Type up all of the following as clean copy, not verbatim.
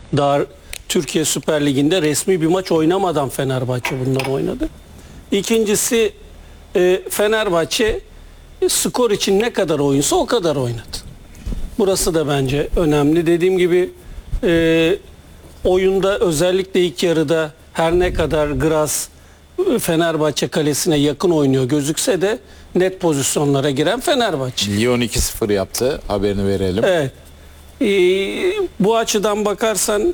Daha Türkiye Süper Ligi'nde resmi bir maç oynamadan Fenerbahçe bunları oynadı. İkincisi Fenerbahçe skor için ne kadar oyunsa o kadar oynadı. Burası da bence önemli. Dediğim gibi oyunda özellikle ilk yarıda her ne kadar Graz Fenerbahçe kalesine yakın oynuyor gözükse de net pozisyonlara giren Fenerbahçe. Lyon 2-0 yaptı. Haberini verelim. Evet. Bu açıdan bakarsan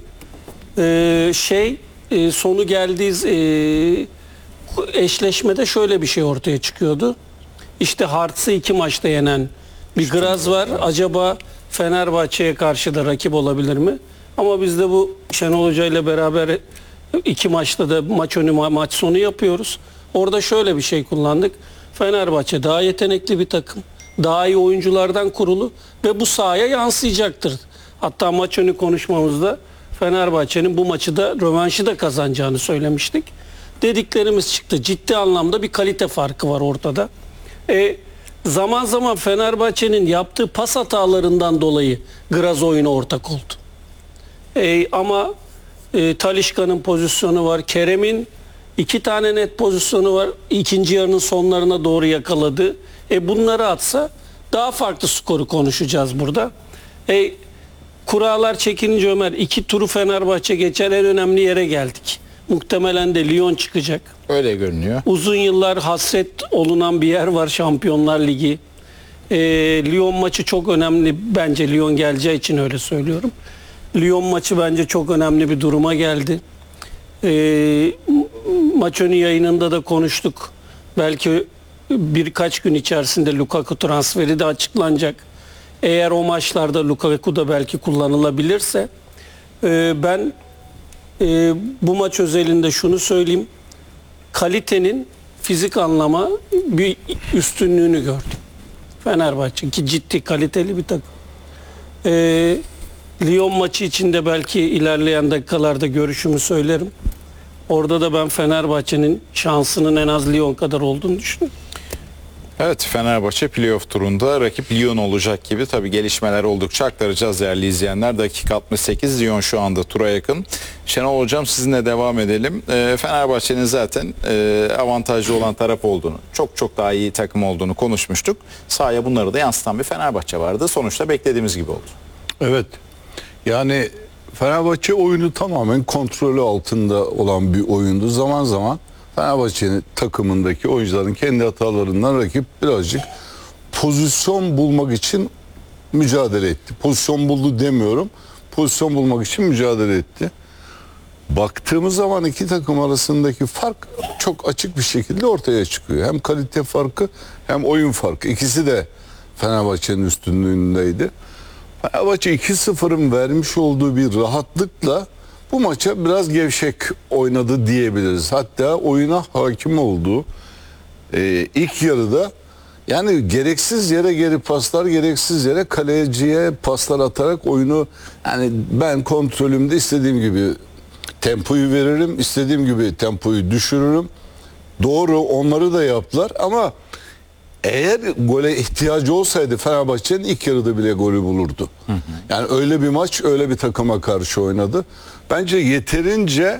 sonu geldiği eşleşmede şöyle bir şey ortaya çıkıyordu. İşte Hartz'ı 2 maçta yenen bir Graz var. Acaba Fenerbahçe'ye karşı da rakip olabilir mi? Ama biz de bu Şenol Hoca ile beraber 2 maçta da maç önü maç sonu yapıyoruz. Orada şöyle bir şey kullandık. Fenerbahçe daha yetenekli bir takım. Daha iyi oyunculardan kurulu ve bu sahaya yansıyacaktır. Hatta maç önü konuşmamızda Fenerbahçe'nin bu maçı da rövanşı da kazanacağını söylemiştik. Dediklerimiz çıktı. Ciddi anlamda bir kalite farkı var ortada. Zaman zaman Fenerbahçe'nin yaptığı pas hatalarından dolayı Graz oyuna ortak oldu. Ama Talisca'nın pozisyonu var. Kerem'in 2 tane net pozisyonu var. İkinci yarının sonlarına doğru yakaladı. Bunları atsa daha farklı skoru konuşacağız burada. Kurallar çekilince Ömer 2 turu Fenerbahçe geçer, en önemli yere geldik. Muhtemelen de Lyon çıkacak. Öyle görünüyor. Uzun yıllar hasret olunan bir yer var, Şampiyonlar Ligi. Lyon maçı çok önemli. Bence Lyon geleceği için öyle söylüyorum. Lyon maçı bence çok önemli bir duruma geldi. Maç önü yayınında da konuştuk. Belki birkaç gün içerisinde Lukaku transferi de açıklanacak. Eğer o maçlarda Lukaku da belki kullanılabilirse ben bu maç özelinde şunu söyleyeyim. Kalitenin fizik anlama bir üstünlüğünü gördüm. Fenerbahçe ki ciddi kaliteli bir takım. Lyon maçı içinde belki ilerleyen dakikalarda görüşümü söylerim. Orada da ben Fenerbahçe'nin şansının en az Lyon kadar olduğunu düşünüyorum. Evet, Fenerbahçe playoff turunda rakip Lyon olacak gibi. Tabii gelişmeler oldukça aktaracağız değerli izleyenler. Dakika 68, Lyon şu anda tura yakın. Şenol Hocam, sizinle devam edelim. Fenerbahçe'nin zaten avantajlı olan taraf olduğunu, çok daha iyi takım olduğunu konuşmuştuk. Sahaya bunları da yansıtan bir Fenerbahçe vardı. Sonuçta beklediğimiz gibi oldu. Evet. Yani Fenerbahçe oyunu tamamen kontrolü altında olan bir oyundu. Zaman zaman Fenerbahçe'nin takımındaki oyuncuların kendi hatalarından rakip birazcık pozisyon bulmak için mücadele etti. Pozisyon buldu demiyorum. Pozisyon bulmak için mücadele etti. Baktığımız zaman iki takım arasındaki fark çok açık bir şekilde ortaya çıkıyor. Hem kalite farkı hem oyun farkı. İkisi de Fenerbahçe'nin üstünlüğündeydi. Fenerbahçe 2-0'ın vermiş olduğu bir rahatlıkla bu maça biraz gevşek oynadı diyebiliriz. Hatta oyuna hakim olduğu ilk yarıda yani gereksiz yere geri paslar, gereksiz yere kaleciye paslar atarak oyunu, yani ben kontrolümde istediğim gibi tempoyu veririm, istediğim gibi tempoyu düşürürüm. Doğru, onları da yaptılar ama eğer gole ihtiyacı olsaydı Fenerbahçe'nin ilk yarıda bile golü bulurdu. Yani öyle bir maç, öyle bir takıma karşı oynadı. Bence yeterince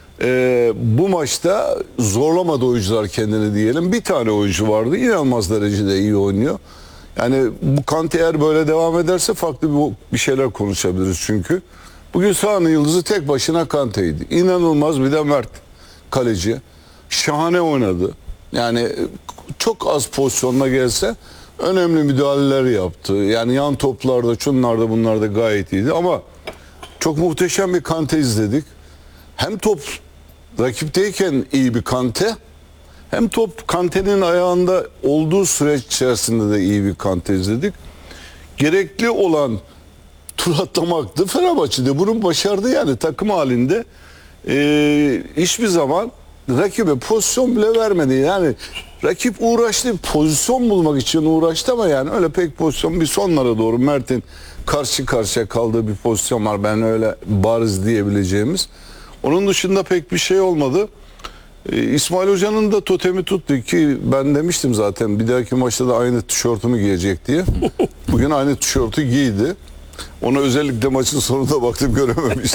bu maçta zorlamadı oyuncular kendini diyelim. Bir tane oyuncu vardı, inanılmaz derecede iyi oynuyor. Yani bu Kante eğer böyle devam ederse farklı bir şeyler konuşabiliriz çünkü. Bugün sahanın yıldızı tek başına Kante'ydi. İnanılmaz, bir de Mert kaleci. Şahane oynadı. Yani çok az pozisyonuna gelse önemli müdahaleler yaptı. Yani yan toplarda, şunlarda, bunlarda gayet iyiydi ama çok muhteşem bir Kante izledik. Hem top rakipteyken iyi bir Kante, hem top Kante'nin ayağında olduğu süreç içerisinde de iyi bir Kante izledik. Gerekli olan tur atlamaktı. Fenerbahçe de bunu başardı, yani takım halinde hiçbir zaman rakibe pozisyon bile vermedi. Yani rakip uğraştı, pozisyon bulmak için uğraştı ama yani öyle pek pozisyon, bir sonlara doğru Mert'in karşı karşıya kaldığı bir pozisyon var. Ben öyle bariz diyebileceğimiz. Onun dışında pek bir şey olmadı. İsmail Hoca'nın da totemi tuttu ki ben demiştim zaten bir dahaki maçta da aynı tişörtümü giyecek diye. Bugün aynı tişörtü giydi. Ona özellikle maçın sonunda baktım, görememiş.